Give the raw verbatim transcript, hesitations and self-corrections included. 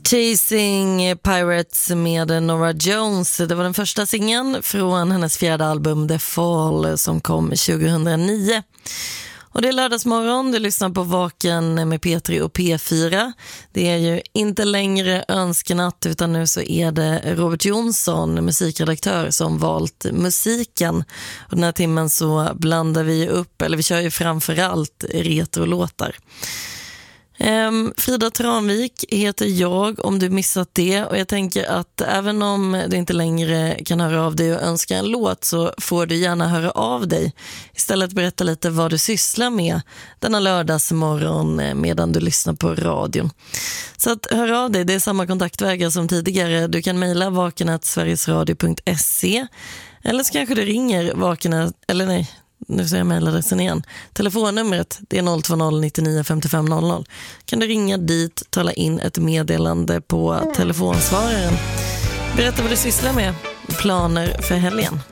Chasing Pirates med Norah Jones. Det var den första singeln från hennes fjärde album The Fall som kom tjugohundranio. Och det är lördagsmorgon, du lyssnar på Vaken med P tre och P fyra. Det är ju inte längre önskenatt utan nu så är det Robert Jonsson, musikredaktör, som valt musiken. Och den här timmen så blandar vi upp, eller vi kör ju framförallt retrolåtar. Um, Frida Tranvik heter jag om du missat det, och jag tänker att även om du inte längre kan höra av dig och önska en låt så får du gärna höra av dig. Istället berätta lite vad du sysslar med denna lördagsmorgon medan du lyssnar på radion. Så att höra av dig, det är samma kontaktvägar som tidigare. Du kan mejla vaken at sverigesradio punkt se eller så kanske du ringer vaken, eller nej nu ser jag mejladressen igen. Telefonnumret det är noll två noll nittionio femtiofem noll noll. Kan du ringa dit, tala in ett meddelande på telefonsvararen. Berätta vad du sysslar med, planer för helgen.